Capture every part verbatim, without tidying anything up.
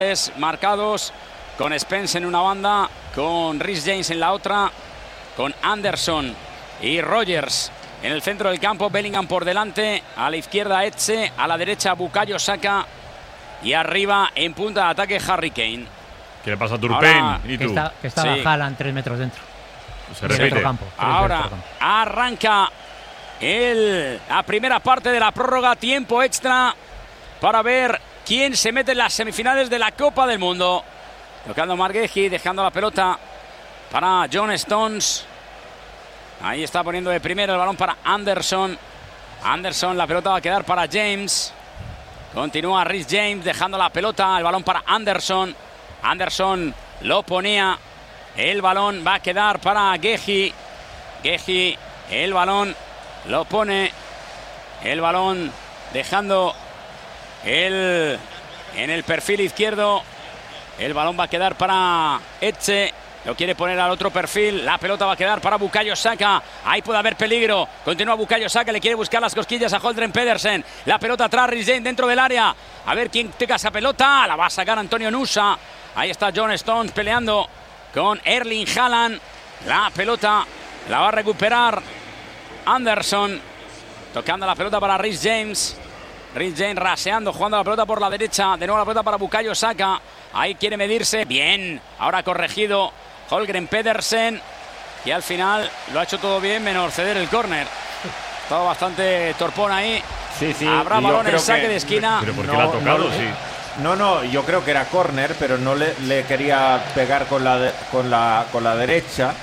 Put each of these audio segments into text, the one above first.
Marcados con Spence en una banda, con Rhys James en la otra, con Anderson y Rogers en el centro del campo. Bellingham por delante, a la izquierda Etxe, a la derecha Bukayo Saka y arriba en punta de ataque Harry Kane. ¿Qué le pasa a Turpin? Ahora, ¿Y que tú? está, que estaba Sí. Haaland tres metros dentro. Se Del repite. otro campo, tres Ahora del otro campo. arranca el, la primera parte de la prórroga, tiempo extra para ver quién se mete en las semifinales de la Copa del Mundo. Tocando Margueji, dejando la pelota para John Stones. Ahí está poniendo de primero el balón para Anderson. Anderson, la pelota va a quedar para James. Continúa Rhys James dejando la pelota, el balón para Anderson. Anderson lo ponía. El balón va a quedar para Guehi. Guehi, el balón lo pone. El balón dejando el en el perfil izquierdo. El balón va a quedar para Etxe. Lo quiere poner al otro perfil. La pelota va a quedar para Bukayo Saka. Ahí puede haber peligro. Continúa Bukayo Saka. Le quiere buscar las cosquillas a Holdren Pedersen. La pelota atrás, Rhys James dentro del área. A ver quién toca esa pelota. La va a sacar Antonio Nusa. Ahí está John Stones peleando con Erling Haaland. La pelota la va a recuperar Anderson. Tocando la pelota para Rhys James. Rhys James raseando, jugando la pelota por la derecha. De nuevo la pelota para Bukayo Saka. Ahí quiere medirse. Bien. Ahora corregido Holgren Pedersen. Y al final lo ha hecho todo bien, menos ceder el córner. Todo bastante torpón ahí. Sí, sí. Habrá yo balón en creo saque que- de esquina. ¿Pero por qué No, la ha tocado? no, Sí. No, no, yo creo que era córner, pero no le, le quería pegar con la, de- con, la, con la derecha.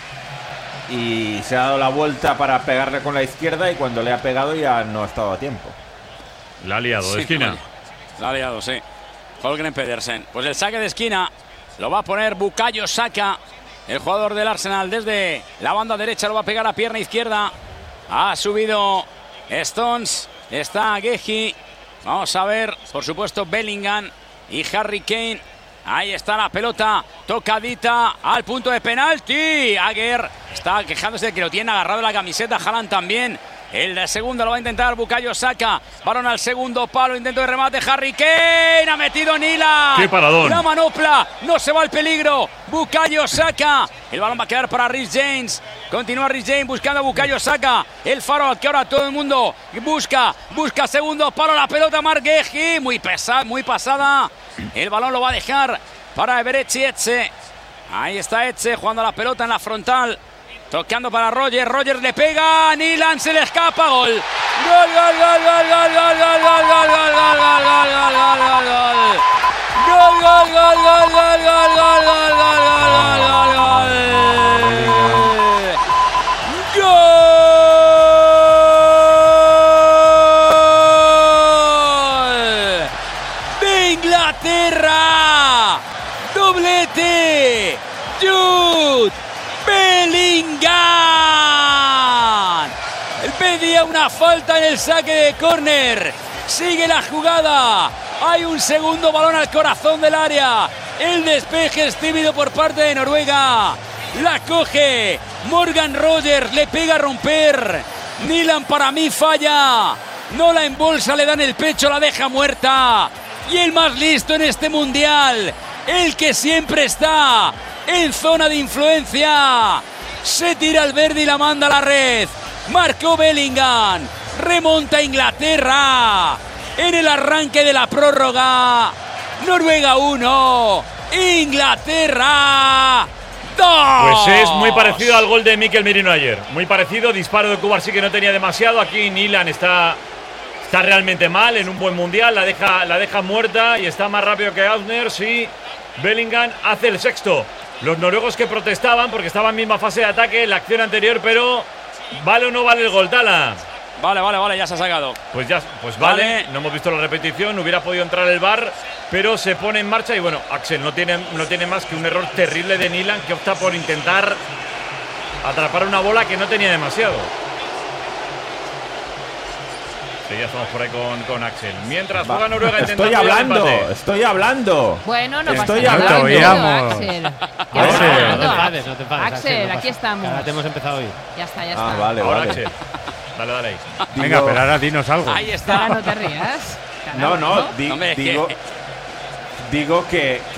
Y se ha dado la vuelta para pegarle con la izquierda y cuando le ha pegado ya no ha estado a tiempo. La ha liado de Sí, esquina. oye, la ha liado, sí. Holgren Pedersen. Pues el saque de esquina lo va a poner Bukayo Saka, el jugador del Arsenal. Desde la banda derecha lo va a pegar a pierna izquierda. Ha subido Stones. Está Guehi. Vamos a ver, por supuesto, Bellingham y Harry Kane. Ahí está la pelota tocadita al punto de penalti. Agger está quejándose de que lo tiene agarrado la camiseta. Haaland también. El de segundo lo va a intentar Bukayo Saka. Balón al segundo palo. Intento de remate. Harry Kane. Ha metido Nila. ¡Qué paradón! La manopla. No se va al peligro. Bukayo Saka. El balón va a quedar para Rhys James. Continúa Rhys James buscando a Bukayo Saka. El faro que ahora todo el mundo busca. Busca segundo palo. La pelota Margueji. Muy pesada, muy pasada. El balón lo va a dejar para Eberechi Etxe. Ahí está Etxe jugando la pelota en la frontal. Tocando para Roger, Roger le pega, Nilan se le escapa, gol. Gol, gol, gol, gol, gol, gol, gol, gol, gol, gol, gol, gol, gol, gol, gol, gol. Gol, gol, gol, gol, gol, gol, gol, gol, gol, gol, gol, gol. De Inglaterra. Doblete. Jude Bellingham. Él pedía una falta en el saque de córner. Sigue la jugada. Hay un segundo balón al corazón del área. El despeje es tímido por parte de Noruega. La coge Morgan Rogers. Le pega a romper. Nilan para mí falla. No la embolsa, le dan el pecho, la deja muerta. Y el más listo en este mundial. El que siempre está en zona de influencia. Se tira al verde y la manda a la red. Marcó Bellingham. Remonta Inglaterra. En el arranque de la prórroga. Noruega uno. Inglaterra dos. Pues es muy parecido al gol de Mikel Merino ayer. Muy parecido. Disparo de Kubar sí que no tenía demasiado. Aquí Nilan está, está realmente mal en un buen mundial. La deja, la deja muerta y está más rápido que Ausner. Sí. Bellingham hace el sexto. Los noruegos que protestaban porque estaban en misma fase de ataque en la acción anterior, pero ¿vale o no vale el gol, Tala? Vale, vale, vale, ya se ha sacado. Pues ya, pues vale. Vale. No hemos visto la repetición, hubiera podido entrar el V A R, pero se pone en marcha y bueno, Axel no tiene, no tiene más que un error terrible de Nilan, que opta por intentar atrapar una bola que no tenía demasiado. Sí, ya estamos por ahí con, con Axel. Mientras juega Va. Noruega intentando Estoy el hablando, empate. estoy hablando. Bueno, no Estoy pasa nada. hablando. Bienvenido, Axel. ¿Qué Axel, está no te pasando? enfades, no te enfades. Axel, no aquí pasa. estamos. Ahora te hemos empezado a oír. Ya está, ya Ah, está. vale, Ahora vale. Axel. Dale, dale ahí. Venga, Digo- pero ahora dinos algo. Ahí está. Ahora no te rías. No, no, di- Hombre, es que- digo, digo que,